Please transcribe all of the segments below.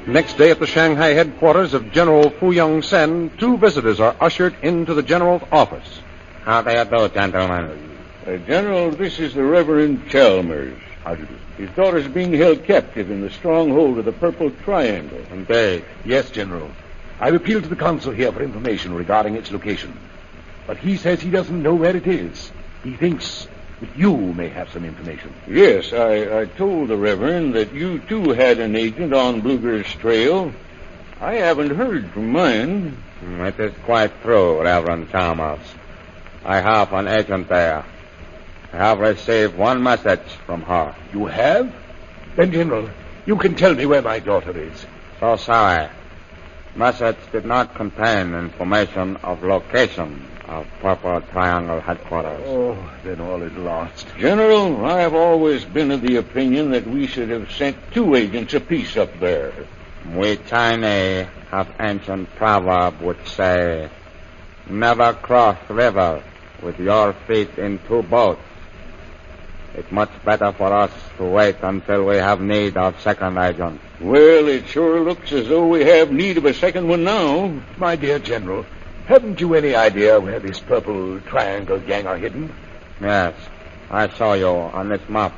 Next day at the Shanghai headquarters of General Fu Yong Sen, two visitors are ushered into the general's office. How do you do, gentlemen? General, this is the Reverend Chalmers. How do you do? His daughter is being held captive in the stronghold of the Purple Triangle. Indeed. Yes, General. I've appealed to the consul here for information regarding its location. But he says he doesn't know where it is. He thinks that you may have some information. Yes, I told the Reverend that you, too, had an agent on Bluger's trail. I haven't heard from mine. It is quite true, Reverend Chalmers. I have an agent there. I have received one message from her. You have? Then, General, you can tell me where my daughter is. So sorry. Message did not contain information of location of Purple Triangle headquarters. Oh, then all is lost. General, I have always been of the opinion that we should have sent 2 agents apiece up there. We Chinese have ancient proverb which say, never cross river with your feet in 2 boats. It's much better for us to wait until we have need of second agent. Well, it sure looks as though we have need of a second one now. My dear General, haven't you any idea where this Purple Triangle gang are hidden? Yes, I saw you on this map.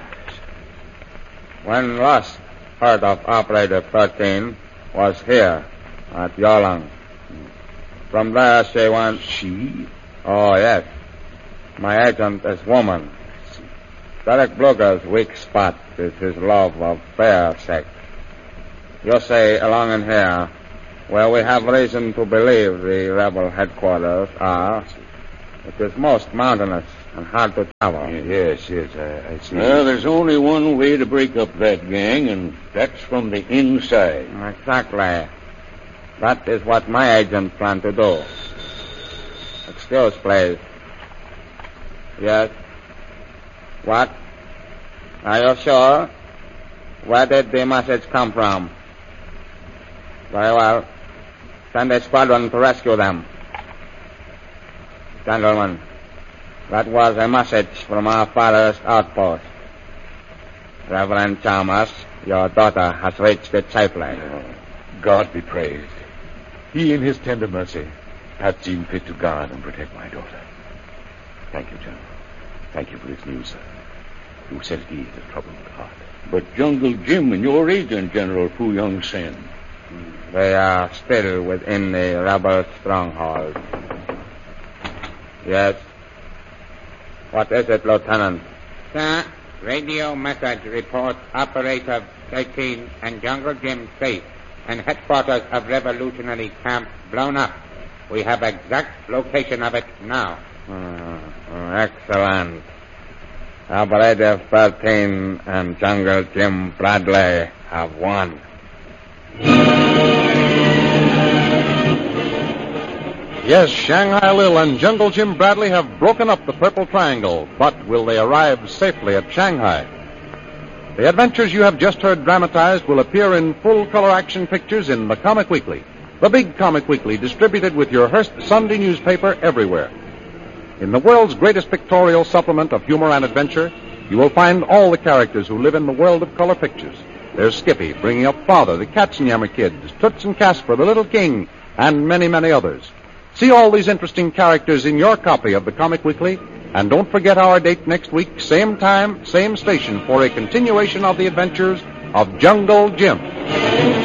When last heard of Operator 13 was here at Yolang. From there she went... She? Oh, yes. My agent is woman. Derek Bluger's weak spot is his love of fair sex. You say along in here, where we have reason to believe the rebel headquarters are, it is most mountainous and hard to travel. Yes, I see. Well, there's only one way to break up that gang, and that's from the inside. Exactly. That is what my agent planned to do. Excuse, please. Yes? What? Are you sure? Where did the message come from? Very well. Send a squadron to rescue them. Gentlemen, that was a message from our farthest outpost. Reverend Chalmers, your daughter has reached it safely. God be praised. He, in his tender mercy, hath seen fit to guard and protect my daughter. Thank you, General. Thank you for this news, sir. You set at ease a troubled heart. But Jungle Jim and your agent, General Fu Yong Sen. They are still within the rebel stronghold. Yes? What is it, Lieutenant? Sir, radio message reports Operator 13 and Jungle Jim safe and headquarters of Revolutionary Camp blown up. We have exact location of it now. Excellent. Operator 13 and Jungle Jim Bradley have won. Yes, Shanghai Lil and Jungle Jim Bradley have broken up the Purple Triangle, but will they arrive safely at Shanghai? The adventures you have just heard dramatized will appear in full-color action pictures in the Comic Weekly, the big Comic Weekly distributed with your Hearst Sunday newspaper everywhere. In the world's greatest pictorial supplement of humor and adventure, you will find all the characters who live in the world of color pictures. There's Skippy, Bringing Up Father, the Katzenjammer Kids, Toots and Casper, the Little King, and many, many others. See all these interesting characters in your copy of the Comic Weekly, and don't forget our date next week, same time, same station, for a continuation of the adventures of Jungle Jim.